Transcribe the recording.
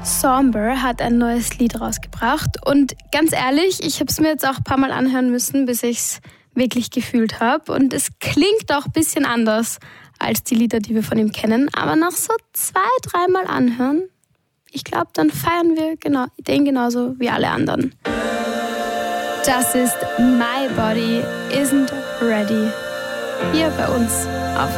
Somber hat ein neues Lied rausgebracht und ganz ehrlich, ich habe es mir jetzt auch ein paar Mal anhören müssen, bis ich es wirklich gefühlt habe und es klingt auch ein bisschen anders als die Lieder, die wir von ihm kennen, aber nach so 2-3 Mal anhören, ich glaube, dann feiern wir den genauso wie alle anderen. Das ist My Body Isn't Ready hier bei uns auf